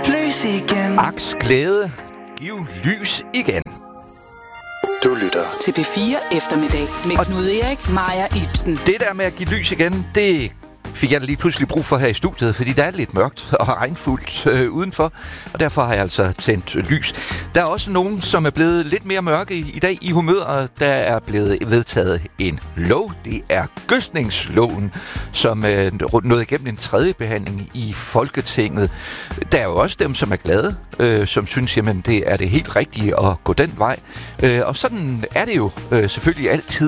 lys igen. Aks glæde, giv lys igen. Du lytter til P4 eftermiddag med Knud Erik, Maja Ibsen. Det der med at give lys igen, det fik jeg lige pludselig brug for her i studiet, fordi der er lidt mørkt og regnfuldt udenfor, og derfor har jeg altså tændt lys. Der er også nogen, som er blevet lidt mere mørke i dag i humøret. Der er blevet vedtaget en lov. Det er gødskningsloven, som nåede igennem en tredje behandling i Folketinget. Der er jo også dem, som er glade, som synes, jamen det er det helt rigtige at gå den vej. Og sådan er det jo selvfølgelig altid.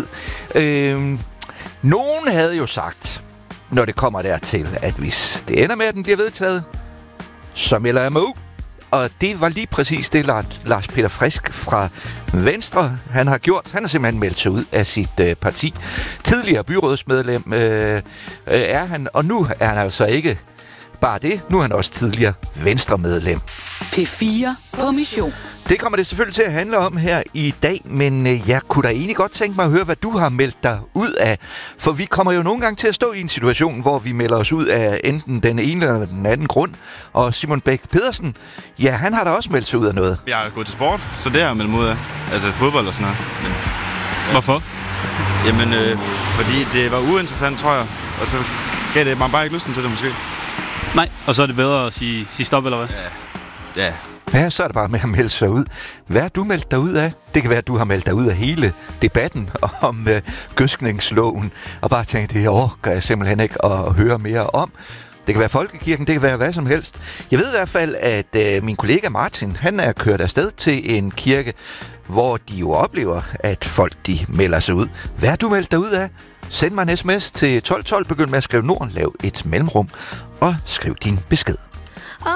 Nogen havde jo sagt, når det kommer dertil, at hvis det ender med, at den bliver vedtaget, så melder jeg mig ud. Og det var lige præcis det, Lars Peter Frisk fra Venstre, han har gjort. Han har simpelthen meldt sig ud af sit parti. Tidligere byrådsmedlem er han, og nu er han altså ikke bare det. Nu er han også tidligere Venstre-medlem. P4 på mission. Det kommer det selvfølgelig til at handle om her i dag, men jeg kunne da egentlig godt tænke mig at høre, hvad du har meldt dig ud af. For vi kommer jo nogle gange til at stå i en situation, hvor vi melder os ud af enten den ene eller den anden grund. Og Simon Bæk Pedersen, ja, han har da også meldt sig ud af noget. Jeg har gået til sport, så det har jeg meldt mig ud af. Altså fodbold og sådan noget. Men, ja. Hvorfor? Jamen, fordi det var uinteressant, tror jeg. Og så gav det mig bare ikke lysten til det, måske. Nej, og så er det bedre at sige stop, eller hvad? Ja. Ja, så er det bare med at melde sig ud. Hvad har du meldt dig ud af? Det kan være, at du har meldt dig ud af hele debatten om gødskningsloven, og bare tænkt, det orker jeg simpelthen ikke at høre mere om. Det kan være folkekirken, det kan være hvad som helst. Jeg ved i hvert fald, at min kollega Martin, han er kørt afsted til en kirke, hvor de jo oplever, at folk de melder sig ud. Hvad har du meldt dig ud af? Send mig en sms til 1212, begynd med at skrive Norden, lav et mellemrum og skriv din besked.